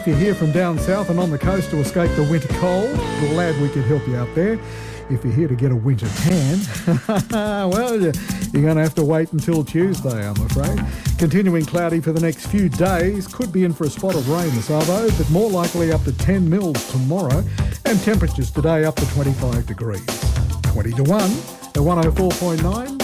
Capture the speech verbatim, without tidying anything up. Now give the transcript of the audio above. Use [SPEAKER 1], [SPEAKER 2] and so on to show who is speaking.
[SPEAKER 1] if you're here from down south and on the coast to escape the winter cold, glad we could help you out there. If you're here to get a winter tan, well, you're going to have to wait until Tuesday, I'm afraid. Continuing cloudy for the next few days. Could be in for a spot of rain this arvo, but more likely up to ten mils tomorrow. And temperatures today up to twenty-five degrees. twenty to one at one oh four point nine.